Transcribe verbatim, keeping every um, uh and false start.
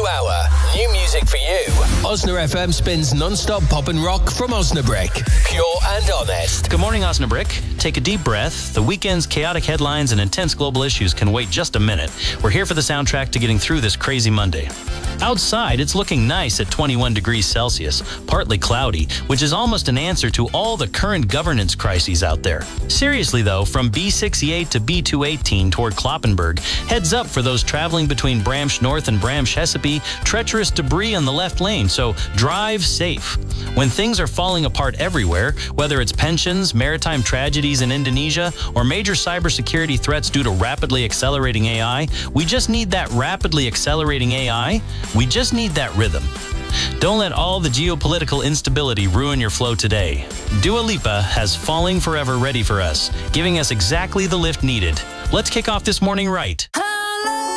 hour. New music for you. Osna F M spins non-stop pop and rock from Osnabrick. Pure and honest. Good morning, Osnabrick. Take a deep breath. The weekend's chaotic headlines and intense global issues can wait just a minute. We're here for the soundtrack to getting through this crazy Monday. Outside, it's looking nice at twenty-one degrees Celsius, partly cloudy, which is almost an answer to all the current governance crises out there. Seriously, though, from B sixty-eight to B two eighteen toward Kloppenburg, heads up for those traveling between Bramsch North and Bramsch Hessepi, treacherous debris on the left lane, so drive safe. When things are falling apart everywhere, whether it's pensions, maritime tragedies in Indonesia, or major cybersecurity threats due to rapidly accelerating A I, we just need that rapidly accelerating A I. We just need that rhythm. Don't let all the geopolitical instability ruin your flow today. Dua Lipa has Falling Forever ready for us, giving us exactly the lift needed. Let's kick off this morning right.